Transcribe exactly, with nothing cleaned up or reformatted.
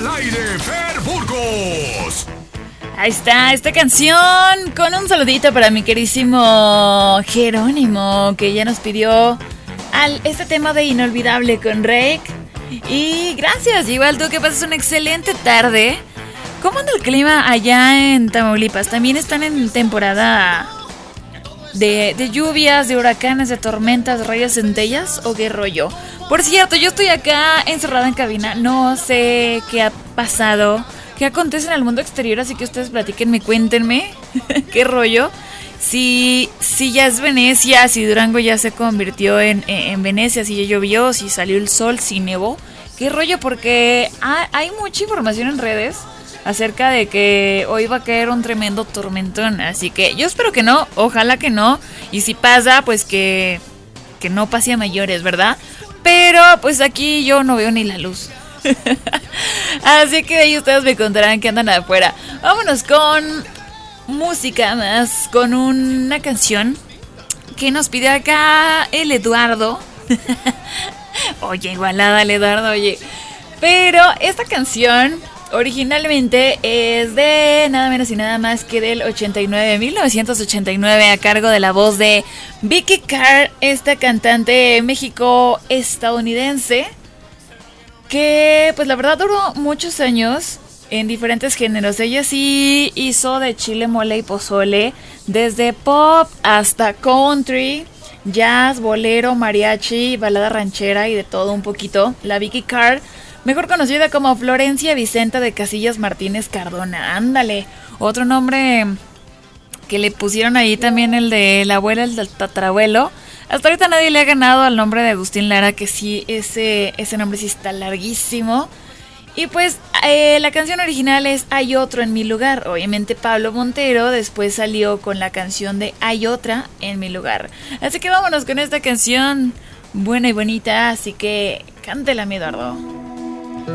Al aire, Fer Burgos. Ahí está, esta canción con un saludito para mi queridísimo Jerónimo, que ya nos pidió al, este tema de Inolvidable con Rake. Y gracias, igual tú que pases una excelente tarde. ¿Cómo anda el clima allá en Tamaulipas? ¿También están en temporada de, de lluvias, de huracanes, de tormentas, rayos, centellas o qué rollo? Por cierto, yo estoy acá encerrada en cabina, no sé qué ha pasado, qué acontece en el mundo exterior, así que ustedes platíquenme, cuéntenme qué rollo. Si, si ya es Venecia, si Durango ya se convirtió en, en Venecia, si ya llovió, si salió el sol, si nevó, qué rollo, porque hay, hay mucha información en redes acerca de que hoy va a caer un tremendo tormentón, así que yo espero que no, ojalá que no, y si pasa, pues que, que no pase a mayores, ¿verdad? Pero pues aquí yo no veo ni la luz. Así que ahí ustedes me contarán que andan afuera. Vámonos con música más, con una canción que nos pide acá el Eduardo. Oye, igualada el Eduardo, oye. Pero esta canción originalmente es de nada menos y nada más que del ochenta y nueve, mil novecientos ochenta y nueve, a cargo de la voz de Vicky Carr, esta cantante México-estadounidense, que pues la verdad duró muchos años en diferentes géneros. Ella sí hizo de chile, mole y pozole, desde pop hasta country, jazz, bolero, mariachi, balada ranchera y de todo un poquito. La Vicky Carr, mejor conocida como Florencia Vicenta de Casillas Martínez Cardona. Ándale, otro nombre que le pusieron ahí también, el de la abuela, el del tatarabuelo. Hasta ahorita nadie le ha ganado al nombre de Agustín Lara, que sí, ese, ese nombre sí está larguísimo. Y pues eh, la canción original es Hay otro en mi lugar. Obviamente Pablo Montero después salió con la canción de Hay otra en mi lugar. Así que vámonos con esta canción buena y bonita, así que cántela, mi Eduardo.